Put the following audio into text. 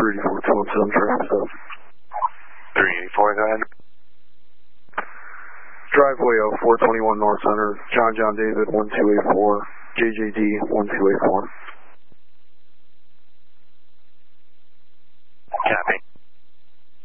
384-217 traffic stop. 384, go ahead. Driveway of 421 North Center, John David 1284, JJD 1284.